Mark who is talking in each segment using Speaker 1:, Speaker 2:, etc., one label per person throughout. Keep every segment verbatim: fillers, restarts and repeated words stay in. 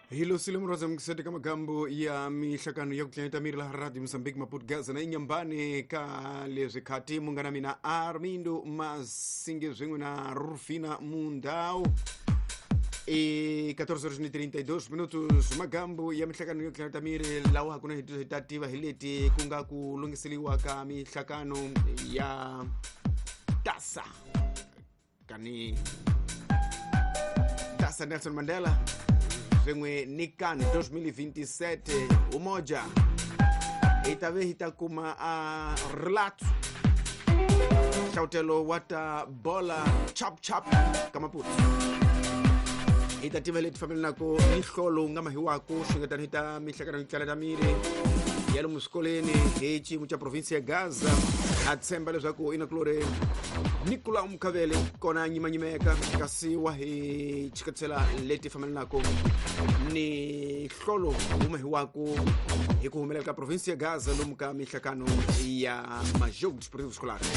Speaker 1: Hilo silimroza mkisadika magambo ya mishakano ya kukianita miri la Radio Mozambique Maputo Gaza na inyambane ka leze kati munganami na Armindo Masinge Zingu na Rufina Mundao e catorze horas e trinta e dois minutos magambo ya mishakano ya kukianita miri lawa hakuna hitativa hileti kunga kulungisiliwa ka mishakano ya tasa kani tasa Nelson Mandela Zenwe Nikan dois mil e vinte e sete umoja itawe hitakuma a uh, relato chautelo wata bola chap chap kama puto itativa letu family nako nisholo ngama hiwako shingatan hita mishakana nikala damire yalo muskolene hechi mucha provincia Gaza atsembale zako inaklore Nicola Mkavele kona nyima nyimeka kasi wahi chikatsela leti family nako ni sholo ume hiwako hiku humeleka provincia Gaza lumka mishakano ya majog dispositivos escolares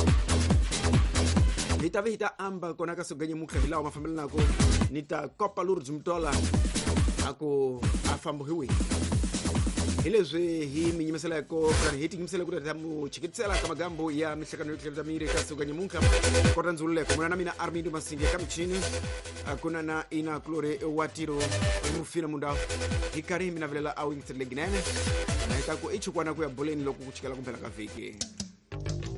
Speaker 1: Hita vita amba kona kaso ganyi mukha hilao mafamili nako nita Copa Lourdes Mtola ako afambo hiwi Hilezwe hii minyimesela yako kani hiti nyimesela kuda tamu chikitsela kama gambo ya mishakano yuki tamiri kaso ganyi mukha kota nzulule kumuna nami na Armindo Masinge kama chini kuna na ina klore watiro Rufina Mundao hikari mina vilela au ingitile ginene na hitaku ichu kwa naku ya boleni loku kuchikala kumpela kafiki